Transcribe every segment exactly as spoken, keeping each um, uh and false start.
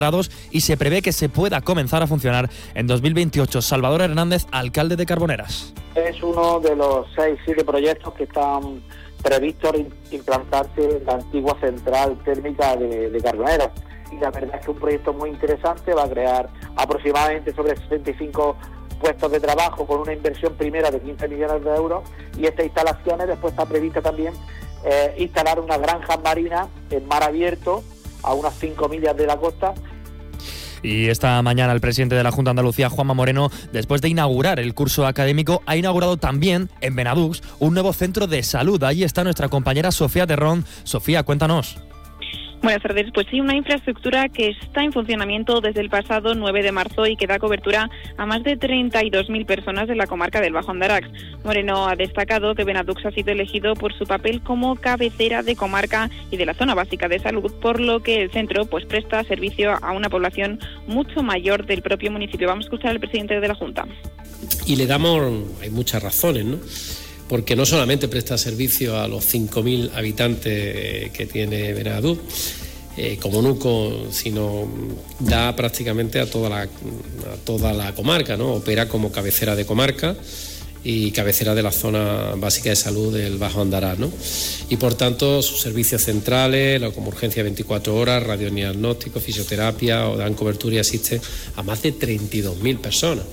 y se prevé que se pueda comenzar a funcionar en dos mil veintiocho. Salvador Hernández, alcalde de Carboneras. Es uno de los seis, siete proyectos que están previstos implantarse en la antigua central térmica de, de Carboneras. Y la verdad es que es un proyecto muy interesante, va a crear aproximadamente sobre sesenta y cinco puestos de trabajo con una inversión primera de quince millones de euros, y estas instalaciones después está prevista también eh, instalar una granja marina en mar abierto a unas cinco millas de la costa. Y esta mañana el presidente de la Junta de Andalucía, Juanma Moreno, después de inaugurar el curso académico, ha inaugurado también en Benadux un nuevo centro de salud. Ahí está nuestra compañera Sofía Terrón. Sofía, cuéntanos. Buenas tardes. Pues sí, una infraestructura que está en funcionamiento desde el pasado nueve de marzo y que da cobertura a más de treinta y dos mil personas de la comarca del Bajo Andarax. Moreno ha destacado que Benadux ha sido elegido por su papel como cabecera de comarca y de la zona básica de salud, por lo que el centro pues presta servicio a una población mucho mayor del propio municipio. Vamos a escuchar al presidente de la Junta. Y le damos, hay muchas razones, ¿no? Porque no solamente presta servicio a los cinco mil habitantes que tiene Benadux eh, como núcleo, sino da prácticamente a toda la, a toda la comarca, ¿no? Opera como cabecera de comarca y cabecera de la zona básica de salud del Bajo Andarax, ¿no? Y por tanto sus servicios centrales, la como urgencia veinticuatro horas, radiodiagnóstico, fisioterapia, o dan cobertura y asisten a más de treinta y dos mil personas.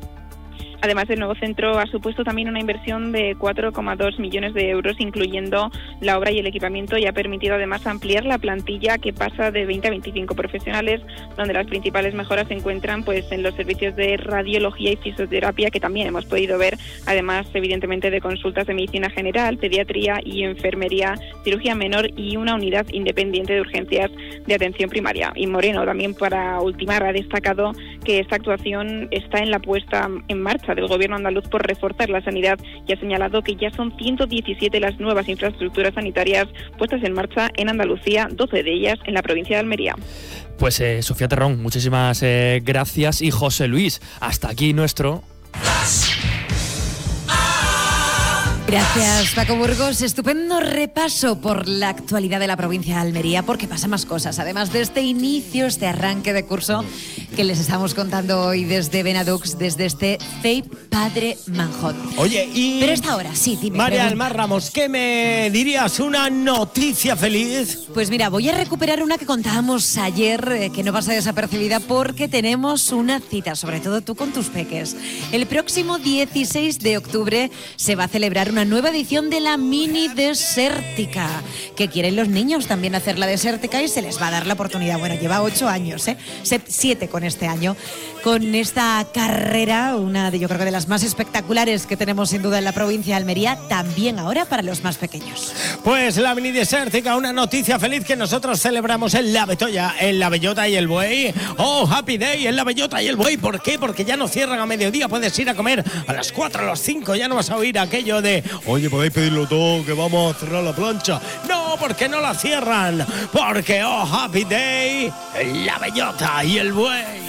Además, el nuevo centro ha supuesto también una inversión de cuatro coma dos millones de euros, incluyendo la obra y el equipamiento, y ha permitido además ampliar la plantilla, que pasa de veinte a veinticinco profesionales, donde las principales mejoras se encuentran pues en los servicios de radiología y fisioterapia, que también hemos podido ver, además evidentemente de consultas de medicina general, pediatría y enfermería, cirugía menor y una unidad independiente de urgencias de atención primaria. Y Moreno también, para ultimar, ha destacado que esta actuación está en la puesta en marcha del Gobierno andaluz por reforzar la sanidad, y ha señalado que ya son ciento diecisiete las nuevas infraestructuras sanitarias puestas en marcha en Andalucía, doce de ellas en la provincia de Almería. Pues eh, Sofía Terrón, muchísimas eh, gracias. Y José Luis, hasta aquí nuestro... Gracias, Paco Burgos. Estupendo repaso por la actualidad de la provincia de Almería, porque pasa más cosas, además de este inicio, este arranque de curso que les estamos contando hoy desde Benadux, desde este C E I Padre Manjón. Oye, y... Pero esta hora, sí, dime. María pregunta. Almar Ramos, ¿qué me dirías? ¿Una noticia feliz? Pues mira, voy a recuperar una que contábamos ayer, eh, que no pasa desapercibida, porque tenemos una cita, sobre todo tú con tus peques. El próximo dieciséis de octubre se va a celebrar una nueva edición de la Mini Desértica, que quieren los niños también hacer la Desértica, y se les va a dar la oportunidad. Bueno, lleva ocho años, ¿eh? Siete con este año, con esta carrera, una de yo creo que de las más espectaculares que tenemos sin duda en la provincia de Almería, también ahora para los más pequeños. Pues la Mini Desértica, una noticia feliz que nosotros celebramos en La Betoya, en La Bellota y el Buey. ¡Oh, happy day! En La Bellota y el Buey. ¿Por qué? Porque ya no cierran a mediodía, puedes ir a comer a las cuatro, a las cinco, ya no vas a oír aquello de oye, podéis pedirlo todo, que vamos a cerrar la plancha. No, porque no la cierran, porque oh, happy day en La Bellota y el Buey.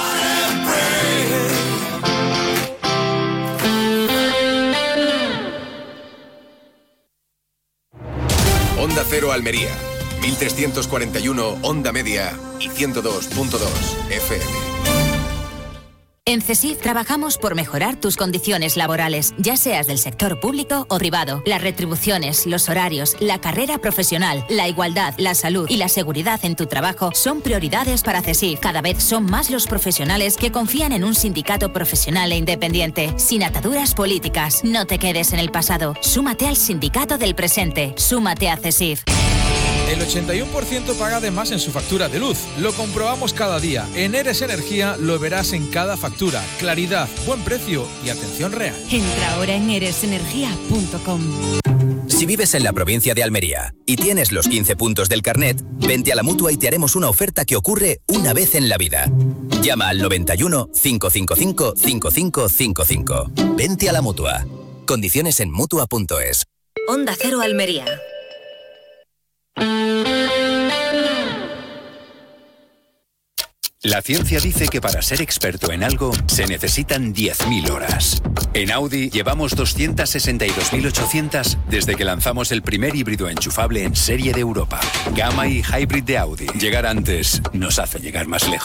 Onda Cero Almería, mil trescientos cuarenta y uno onda media y ciento dos punto dos F M. En CESIF trabajamos por mejorar tus condiciones laborales, ya seas del sector público o privado. Las retribuciones, los horarios, la carrera profesional, la igualdad, la salud y la seguridad en tu trabajo son prioridades para CESIF. Cada vez son más los profesionales que confían en un sindicato profesional e independiente, sin ataduras políticas. No te quedes en el pasado. Súmate al sindicato del presente. Súmate a CESIF. El ochenta y uno por ciento paga de más en su factura de luz. Lo comprobamos cada día. En Eres Energía lo verás en cada factura. Claridad, buen precio y atención real. Entra ahora en eres energía punto com. Si vives en la provincia de Almería y tienes los quince puntos del carnet, vente a la Mutua y te haremos una oferta que ocurre una vez en la vida. Llama al noventa y uno, cinco cinco cinco, cinco cinco cinco cinco. Vente a la Mutua. Condiciones en mutua punto es. Onda Cero Almería. La ciencia dice que para ser experto en algo se necesitan diez mil horas. En Audi llevamos doscientas sesenta y dos mil ochocientas desde que lanzamos el primer híbrido enchufable en serie de Europa. Gamma y Hybrid de Audi. Llegar antes nos hace llegar más lejos.